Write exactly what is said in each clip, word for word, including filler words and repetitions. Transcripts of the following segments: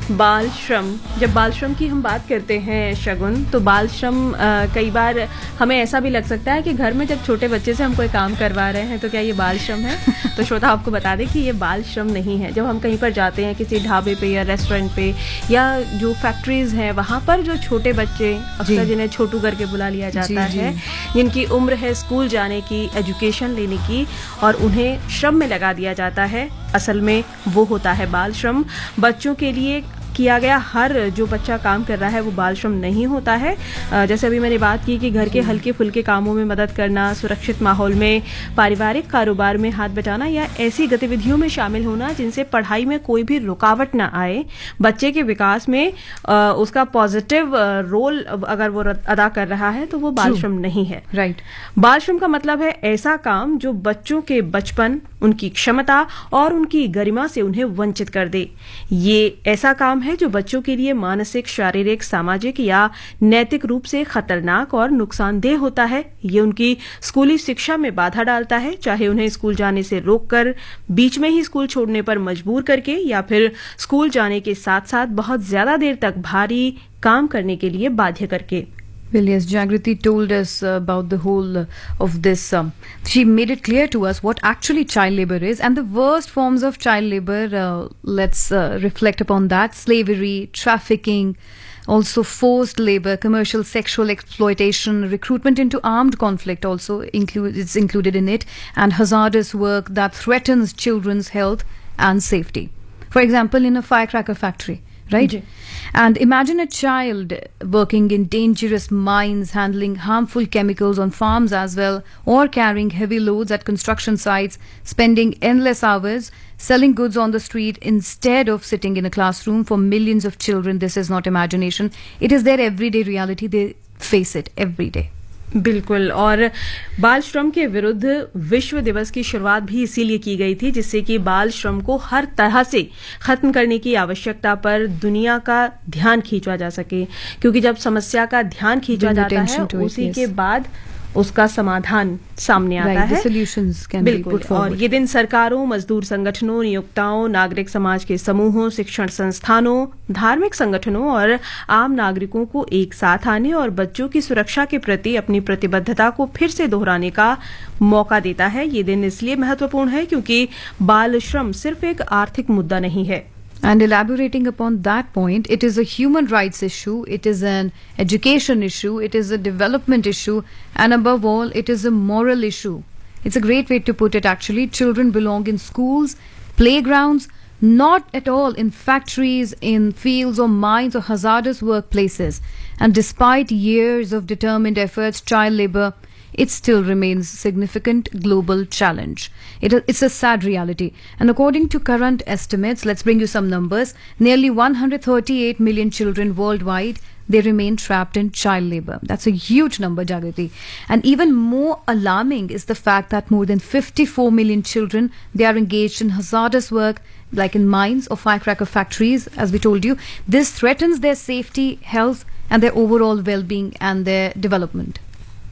बाल श्रम। जब बाल श्रम की हम बात करते हैं शगुन, तो बाल श्रम कई बार हमें ऐसा भी लग सकता है कि घर में जब छोटे बच्चे से हम कोई काम करवा रहे हैं तो क्या ये बाल श्रम है? तो श्रोता आपको बता दें कि ये बाल श्रम नहीं है। जब हम कहीं पर जाते हैं किसी ढाबे पे या रेस्टोरेंट पे या जो फैक्ट्रीज हैं वहाँ पर जो छोटे बच्चे, अक्सर जिन्हें छोटू करके बुला लिया जाता जी, है, जिनकी उम्र है स्कूल जाने की, एजुकेशन लेने की, और उन्हें श्रम में लगा दिया जाता है, असल में वो होता है बाल श्रम। बच्चों के लिए किया गया हर जो बच्चा काम कर रहा है वो बाल श्रम नहीं होता है। जैसे अभी मैंने बात की कि घर के हल्के फुल्के कामों में मदद करना, सुरक्षित माहौल में पारिवारिक कारोबार में हाथ बटाना या ऐसी गतिविधियों में शामिल होना जिनसे पढ़ाई में कोई भी रुकावट ना आए, बच्चे के विकास में उसका पॉजिटिव रोल अगर वो अदा कर रहा है तो वो बाल श्रम नहीं है। राइट। बाल श्रम का मतलब है ऐसा काम जो बच्चों के बचपन, उनकी क्षमता और उनकी गरिमा से उन्हें वंचित कर दे। ये ऐसा काम है जो बच्चों के लिए मानसिक, शारीरिक, सामाजिक या नैतिक रूप से खतरनाक और नुकसानदेह होता है। ये उनकी स्कूली शिक्षा में बाधा डालता है, चाहे उन्हें स्कूल जाने से रोककर, बीच में ही स्कूल छोड़ने पर मजबूर करके या फिर स्कूल जाने के साथ साथ बहुत ज्यादा देर तक भारी काम करने के लिए बाध्य करके। Well, yes, Jagriti told us uh, about the whole uh, of this. Um, she made it clear to us what actually child labor is and the worst forms of child labor. Uh, let's uh, reflect upon that. Slavery, trafficking, also forced labor, commercial sexual exploitation, recruitment into armed conflict also include, it's included in it, and hazardous work that threatens children's health and safety. For example, in a firecracker factory. Right? Mm-hmm. And imagine a child working in dangerous mines, handling harmful chemicals on farms as well, or carrying heavy loads at construction sites, spending endless hours selling goods on the street instead of sitting in a classroom. For millions of children, this is not imagination. It is their everyday reality. They face it every day. बिल्कुल। और बाल श्रम के विरुद्ध विश्व दिवस की शुरुआत भी इसीलिए की गई थी जिससे कि बाल श्रम को हर तरह से खत्म करने की आवश्यकता पर दुनिया का ध्यान खींचा जा सके, क्योंकि जब समस्या का ध्यान खींचा जाता है उसी के बाद उसका समाधान सामने आता है। बिल्कुल। और ये दिन सरकारों, मजदूर संगठनों, नियोक्ताओं, नागरिक समाज के समूहों, शिक्षण संस्थानों, धार्मिक संगठनों और आम नागरिकों को एक साथ आने और बच्चों की सुरक्षा के प्रति अपनी प्रतिबद्धता को फिर से दोहराने का मौका देता है। ये दिन इसलिए महत्वपूर्ण है क्योंकि बाल श्रम सिर्फ एक आर्थिक मुद्दा नहीं है। And elaborating upon that point, it is a human rights issue, it is an education issue, it is a development issue, and above all, it is a moral issue. It's a great way to put it actually. Children belong in schools, playgrounds, not at all in factories, in fields or mines or hazardous workplaces. And despite years of determined efforts, child labor, it still remains a significant global challenge. It, it's a sad reality. And according to current estimates, let's bring you some numbers, nearly one hundred thirty-eight million children worldwide, they remain trapped in child labor. That's a huge number, Jagriti. And even more alarming is the fact that more than fifty-four million children, they are engaged in hazardous work like in mines or firecracker factories, as we told you. This threatens their safety, health, and their overall well-being and their development.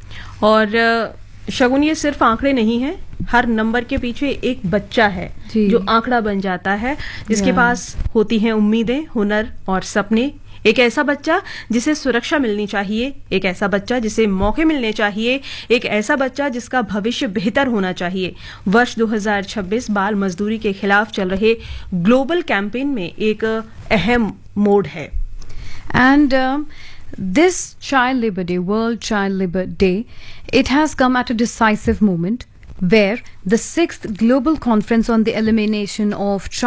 और शगुन, ये सिर्फ आंकड़े नहीं है, हर number के पीछे एक बच्चा है जो आंकड़ा बन जाता है, जिसके पास होती हैं उम्मीदें, हुनर और सपने। एक ऐसा बच्चा जिसे सुरक्षा मिलनी चाहिए, एक ऐसा बच्चा जिसे मौके मिलने चाहिए, एक ऐसा बच्चा जिसका भविष्य बेहतर होना चाहिए। वर्ष दो हज़ार छब्बीस बाल मजदूरी के खिलाफ चल रहे ग्लोबल कैंपेन में एक अहम मोड़ है। And This Child Labor Day, World Child Labor Day, it has come at a decisive moment where the sixth Global Conference on the Elimination of Child